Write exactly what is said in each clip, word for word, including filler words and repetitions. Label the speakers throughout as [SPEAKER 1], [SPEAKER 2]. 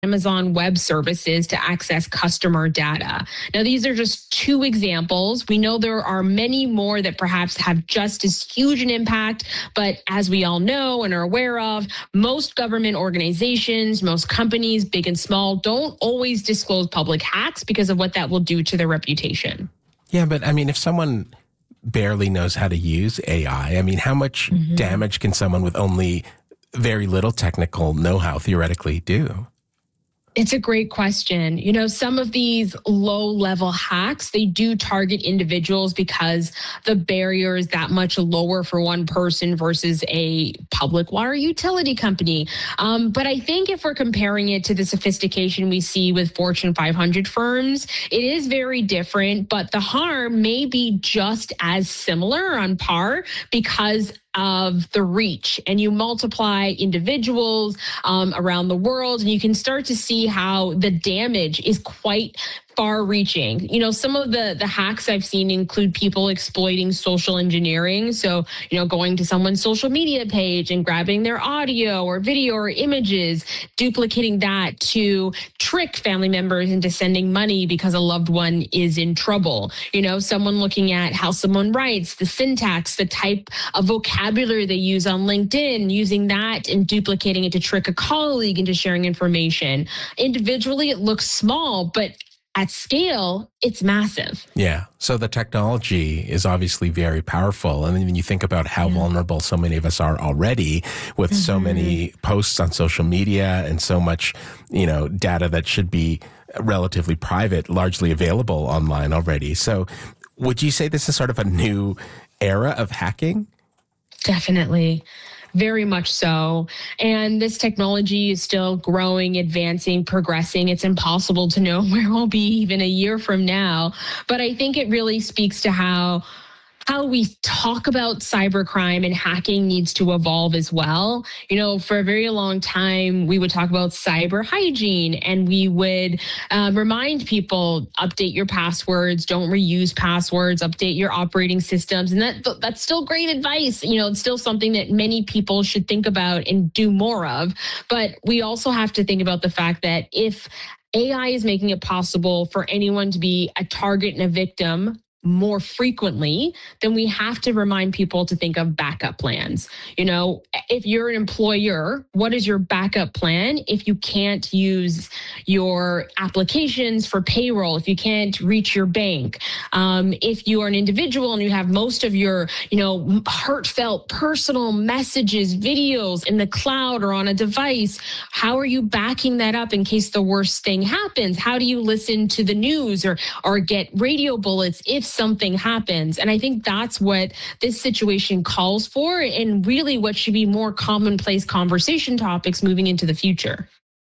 [SPEAKER 1] Amazon Web Services to access customer data. Now, these are just two examples. We know there are many more that perhaps have just as huge an impact, but as we all know and are aware of, most government organizations, most companies, big and small, don't always disclose public hacks because of what that will do to their reputation.
[SPEAKER 2] Yeah, but I mean, if someone barely knows how to use A I, I mean, how much mm-hmm. damage can someone with only very little technical know-how theoretically do?
[SPEAKER 1] It's a great question. You know, some of these low-level hacks, they do target individuals because the barrier is that much lower for one person versus a public water utility company. Um, but I think if we're comparing it to the sophistication we see with Fortune five hundred firms, it is very different, but the harm may be just as similar, on par, because of the reach, and you multiply individuals um, around the world, and you can start to see how the damage is quite far-reaching. You know, some of the the hacks I've seen include people exploiting social engineering. So, you know, going to someone's social media page and grabbing their audio or video or images, duplicating that to trick family members into sending money because a loved one is in trouble. You know, someone looking at how someone writes, the syntax, the type of vocabulary they use on LinkedIn, using that and duplicating it to trick a colleague into sharing information. Individually, it looks small, but at scale, it's massive.
[SPEAKER 2] Yeah. So the technology is obviously very powerful. And then when you think about how yeah. vulnerable so many of us are already with mm-hmm. so many posts on social media and so much, you know, data that should be relatively private, largely available online already. So would you say this is sort of a new era of hacking?
[SPEAKER 1] Definitely. Very much so. And this technology is still growing, advancing, progressing. It's impossible to know where we'll be even a year from now. But I think it really speaks to how how we talk about cybercrime and hacking needs to evolve as well. You know, for a very long time, we would talk about cyber hygiene, and we would uh, remind people, update your passwords, don't reuse passwords, update your operating systems. And that that's still great advice. You know, it's still something that many people should think about and do more of. But we also have to think about the fact that if A I is making it possible for anyone to be a target and a victim more frequently, then we have to remind people to think of backup plans. You know, if you're an employer, what is your backup plan if you can't use your applications for payroll, if you can't reach your bank? Um, if you are an individual and you have most of your, you know, heartfelt personal messages, videos in the cloud or on a device, how are you backing that up in case the worst thing happens? How do you listen to the news or or get radio bullets if something happens? And I think that's what this situation calls for, and really what should be more commonplace conversation topics moving into the future.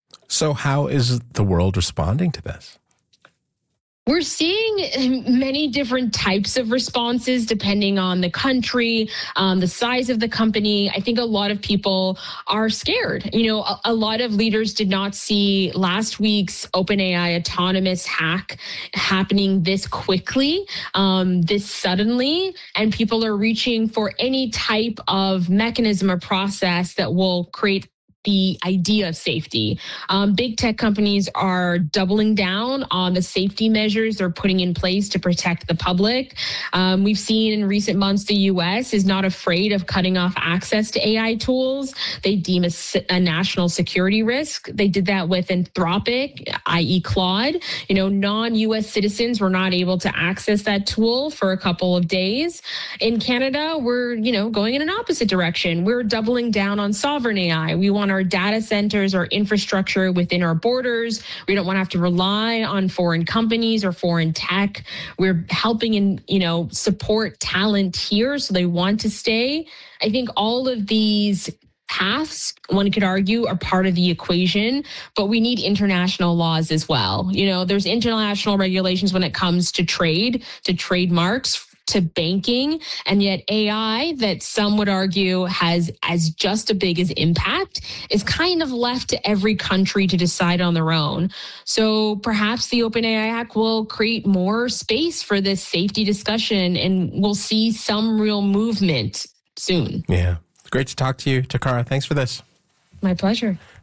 [SPEAKER 2] So how is the world responding to this?
[SPEAKER 1] We're seeing many different types of responses depending on the country, um, the size of the company. I think a lot of people are scared. You know, a, a lot of leaders did not see last week's OpenAI autonomous hack happening this quickly, um, this suddenly, and people are reaching for any type of mechanism or process that will create the idea of safety. Um, big tech companies are doubling down on the safety measures they're putting in place to protect the public. Um, we've seen in recent months the U S is not afraid of cutting off access to A I tools they deem a, a national security risk. They did that with Anthropic, that is. Claude. You know, non-U S citizens were not able to access that tool for a couple of days. In Canada, we're, you know, going in an opposite direction. We're doubling down on sovereign A I. We want our data centers, our infrastructure within our borders. We don't want to have to rely on foreign companies or foreign tech. We're helping and, you know, support talent here so they want to stay. I think all of these paths, one could argue, are part of the equation, but we need international laws as well. You know, there's international regulations when it comes to trade, to trademarks, to banking, and yet A I, that some would argue has as just a big as impact, is kind of left to every country to decide on their own. So perhaps the OpenAI Act will create more space for this safety discussion, and we'll see some real movement soon.
[SPEAKER 2] Yeah. Great to talk to you, Takara. Thanks for this.
[SPEAKER 1] My pleasure.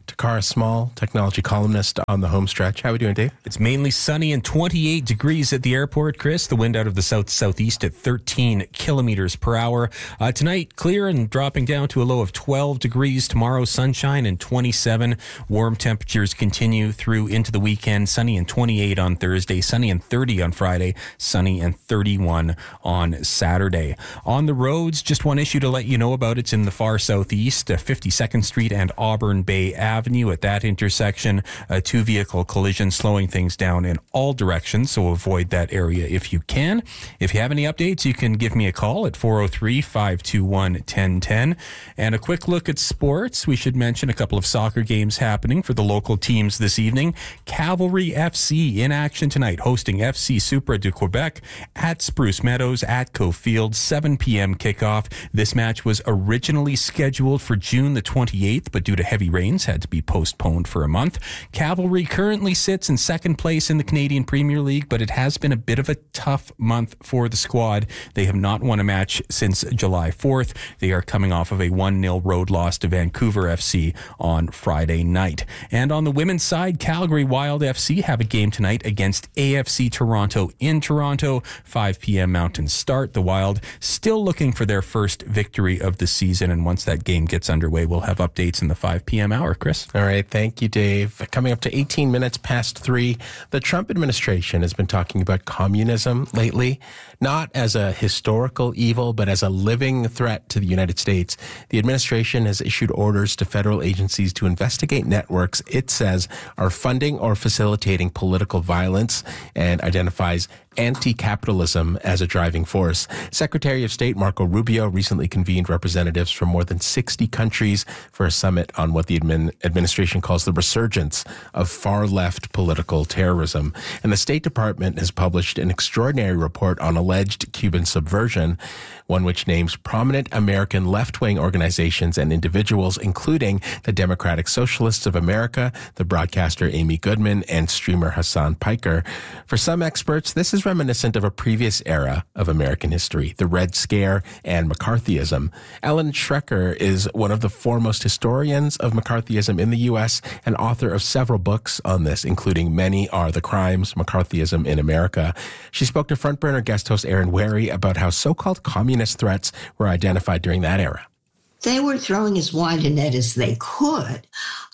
[SPEAKER 2] Takara Small, technology columnist on the home stretch. How are we doing, Dave?
[SPEAKER 3] It's mainly sunny and twenty-eight degrees at the airport, Chris. The wind out of the south-southeast at thirteen kilometers per hour. Uh, tonight, clear and dropping down to a low of twelve degrees. Tomorrow, sunshine and twenty-seven. Warm temperatures continue through into the weekend. Sunny and twenty-eight on Thursday, sunny and thirty on Friday, sunny and thirty-one on Saturday. On the roads, just one issue to let you know about. It's in the far southeast, uh, fifty-second Street and Auburn Bay Avenue. At that intersection, a two-vehicle collision slowing things down in all directions, so avoid that area if you can. If you have any updates, you can give me a call at four oh three, five two one, one oh one oh. And a quick look at sports. We should mention a couple of soccer games happening for the local teams this evening. Cavalry F C in action tonight, hosting F C Supra de Quebec at Spruce Meadows at Cofield, seven p.m. kickoff. This match was originally scheduled for June the twenty-eighth, but due to heavy rains had to be postponed for a month. Cavalry currently sits in second place in the Canadian Premier League, but it has been a bit of a tough month for the squad. They have not won a match since July fourth. They are coming off of a one nil road loss to Vancouver F C on Friday night. And on the women's side, Calgary Wild F C have a game tonight against A F C Toronto in Toronto, five p.m. Mountain start. The Wild still looking for their first victory of the season, and once that game gets underway, we'll have updates in the five p.m. hour. Chris?
[SPEAKER 2] All right. Thank you, Dave. Coming up to eighteen minutes past three, the Trump administration has been talking about communism lately, not as a historical evil, but as a living threat to the United States. The administration has issued orders to federal agencies to investigate networks it says are funding or facilitating political violence, and identifies anti-capitalism as a driving force. Secretary of State Marco Rubio recently convened representatives from more than sixty countries for a summit on what the admin, administration calls the resurgence of far-left political terrorism. And the State Department has published an extraordinary report on alleged Cuban subversion, one which names prominent American left-wing organizations and individuals, including the Democratic Socialists of America, the broadcaster Amy Goodman, and streamer Hassan Piker. For some experts, this is reminiscent of a previous era of American history, the Red Scare and McCarthyism. Ellen Schrecker is one of the foremost historians of McCarthyism in the U S and author of several books on this, including Many Are the Crimes, McCarthyism in America. She spoke to Front Burner guest host Aaron Wary about how so-called communist threats were identified during that era.
[SPEAKER 4] They were throwing as wide a net as they could.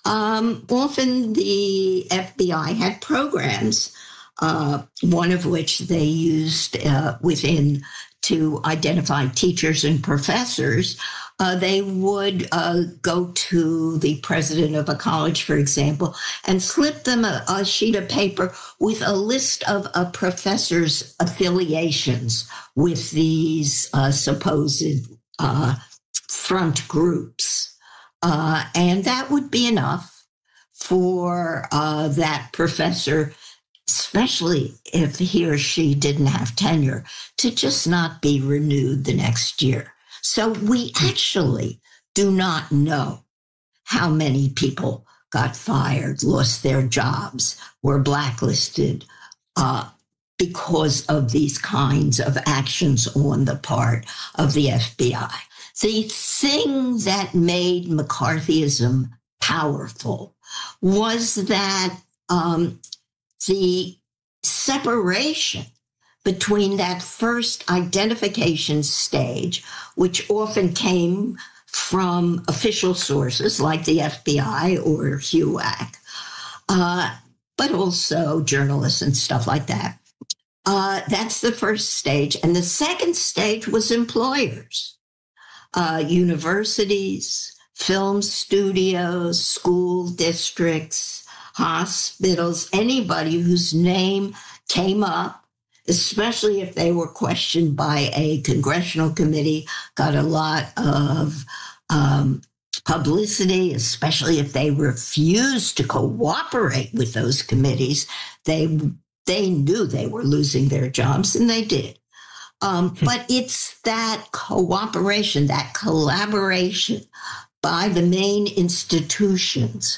[SPEAKER 4] Um, often the F B I had programs, uh, one of which they used uh, within to identify teachers and professors. Uh, they would uh, go to the president of a college, for example, and slip them a, a sheet of paper with a list of a professor's affiliations with these uh, supposed uh, front groups. Uh, and that would be enough for uh, that professor, especially if he or she didn't have tenure, to just not be renewed the next year. So we actually do not know how many people got fired, lost their jobs, were blacklisted uh, because of these kinds of actions on the part of the F B I. The thing that made McCarthyism powerful was that um, the separation between that first identification stage, which often came from official sources like the F B I or H U A C, uh, but also journalists and stuff like that. Uh, that's the first stage. And the second stage was employers, uh, universities, film studios, school districts, hospitals, anybody whose name came up, especially if they were questioned by a congressional committee, got a lot of um, publicity, especially if they refused to cooperate with those committees. They they knew they were losing their jobs, and they did. Um, but it's that cooperation, that collaboration by the main institutions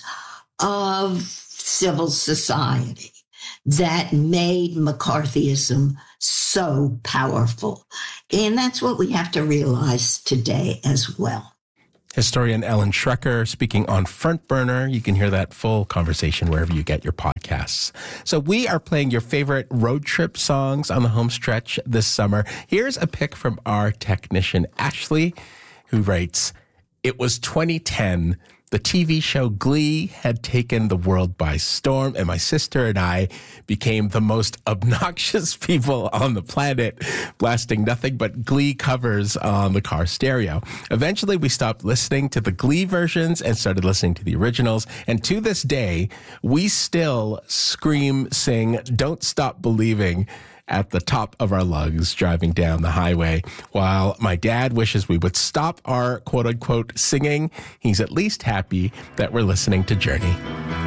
[SPEAKER 4] of civil society that made McCarthyism so powerful. And that's what we have to realize today as well.
[SPEAKER 2] Historian Ellen Schrecker speaking on Front Burner. You can hear that full conversation wherever you get your podcasts. So we are playing your favorite road trip songs on the home stretch this summer. Here's a pick from our technician, Ashley, who writes, "It was twenty ten. The T V show Glee had taken the world by storm, and my sister and I became the most obnoxious people on the planet, blasting nothing but Glee covers on the car stereo. Eventually, we stopped listening to the Glee versions and started listening to the originals. And to this day, we still scream, sing, Don't Stop Believing at the top of our lungs driving down the highway. While my dad wishes we would stop our quote-unquote singing, he's at least happy that we're listening to Journey."